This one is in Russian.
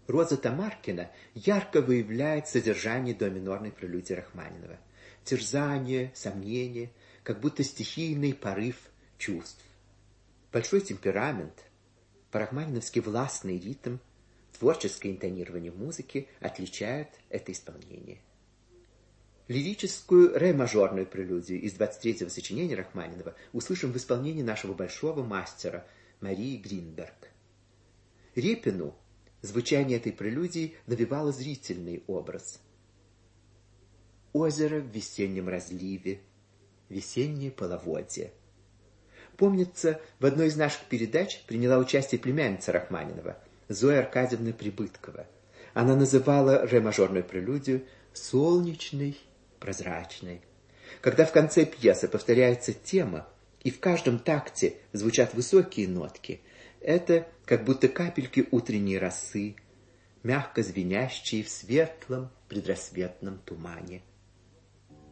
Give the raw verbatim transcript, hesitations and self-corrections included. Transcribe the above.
Роза Тамаркина ярко выявляет содержание до минорной прелюдии Рахманинова. Терзание, сомнение, как будто стихийный порыв чувств. Большой темперамент, по-рахманиновски властный ритм, творческое интонирование музыки отличают это исполнение. Лирическую ре-мажорную прелюдию из двадцать третьего сочинения Рахманинова услышим в исполнении нашего большого мастера Марии Гринберг. Репину звучание этой прелюдии навевало зрительный образ. Озеро в весеннем разливе, весеннее половодье. Помнится, в одной из наших передач приняла участие племянница Рахманинова, Зоя Аркадьевна Прибыткова. Она называла ре-мажорную прелюдию солнечной, прозрачной. Когда в конце пьесы повторяется тема, и в каждом такте звучат высокие нотки, это как будто капельки утренней росы, мягко звенящие в светлом предрассветном тумане.